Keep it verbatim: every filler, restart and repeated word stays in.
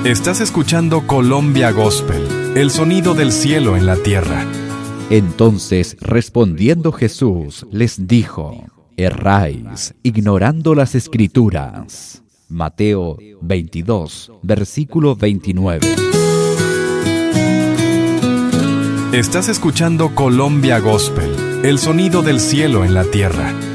Estás escuchando Colombia Gospel, el sonido del cielo en la tierra. Entonces, respondiendo Jesús, les dijo: erráis, ignorando las Escrituras. Mateo veintidós, versículo veintinueve. Estás escuchando Colombia Gospel, el sonido del cielo en la tierra.